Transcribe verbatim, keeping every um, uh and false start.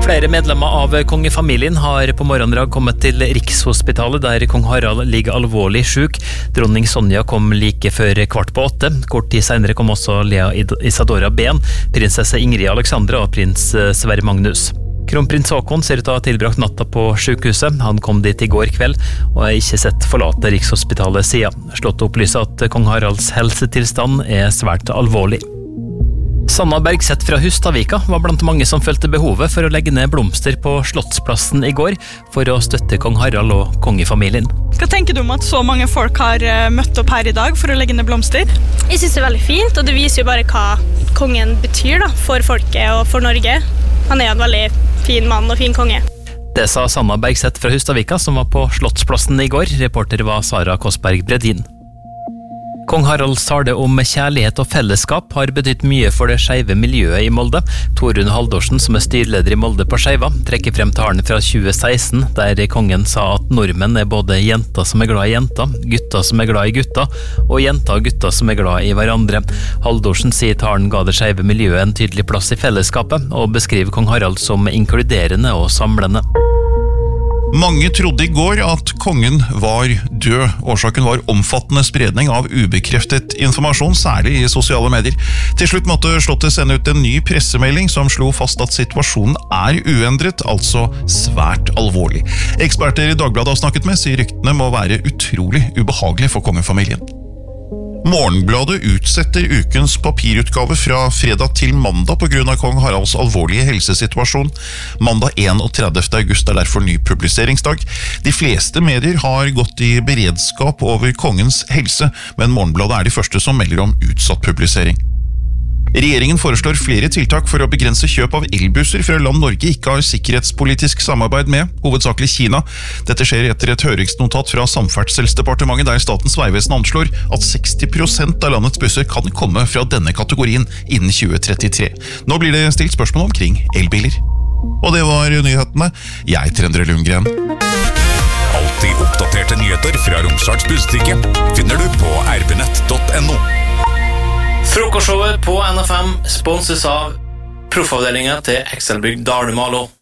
Flere medlemmer av kongefamilien har på morgendag kommet til Rikshospitalet, der kong Harald ligger alvorlig syk. Dronning Sonja kom like før kvart på åtte. Kort tid senere kom også Lea Isadora Ben, prinsesse Ingrid Alexandra og prins Sverre Magnus. Kronprins Håkon ser ut til å ha tilbrakt natta på sykehuset. Han kom dit i går kveld og er ikke sett forlate Rikshospitalet siden. Slottet opplyser at kong Haralds helsetilstand er svært alvorlig. Sanna Bergseth fra Hustadvika var blant mange som følte behovet for å legge ned blomster på Slottsplassen i går for å støtte kong Harald og kongefamilien. Hva tenker du om at så mange folk har møtt opp her i dag for å legge ned blomster? Jeg synes det er veldig fint, og det viser jo bare hva kongen betyr da, for folket og for Norge. Han er en veldig fin mann og fin konge. Det sa Sanna Bergseth fra Hustadvika, som var på Slottsplassen i går. Reporter var Sara Kosberg Bredin. Kong Haralds tale om kjærlighet og fellesskap har betydd mye for det skeive miljøet i Molde. Torunn Haldorsen, som er styrleder i Molde på Skeiva, trekker frem talen fra tjue seksten, der kongen sa at nordmenn er både jenter som er glad i jenter, gutter som er glad i gutter, og jenter og gutter som er glad i hverandre. Haldorsen sier talen ga det skeive miljøet en tydelig plass i fellesskapet, og beskriver kong Harald som inkluderende og samlende. Mange trodde i går at kongen var død. Årsaken var omfattende spredning av ubekreftet informasjon, særlig i sosiale medier. Til slutt måtte Slottet sende ut en ny pressemelding som slo fast at situasjonen er uendret, altså svært alvorlig. Eksperter i Dagbladet har snakket med, sier ryktene må være utrolig ubehagelig for kongefamilien. Morgenbladet utsetter ukens papirutgave fra fredag til mandag på grunn av kong Haralds alvorlige helsesituasjon. Mandag enogtredivte august er derfor ny publiseringsdag. De fleste medier har gått i beredskap over kongens helse, men Morgenbladet er de første som melder om utsatt publisering. Regjeringen foreslår flere tiltak for å begrense kjøp av elbusser fra land Norge ikke har sikkerhetspolitisk samarbeid med, hovedsakelig Kina. Dette skjer etter et høringsnotat fra Samferdselsdepartementet der Statens vegvesen anslår at seksti prosent av landets busser kan komme fra denne kategorien innen tjue trettitre. Nå blir det stilt spørsmål omkring elbiler. Og det var nyhetene. Jeg heter Endre Lundgren. Alltid oppdaterte nyheter fra Romsdals Budstikke finner du på r b nett punktum no. Frokostshowet på N F M sponses av proffavdelingen til Excelbygg Dalumalo.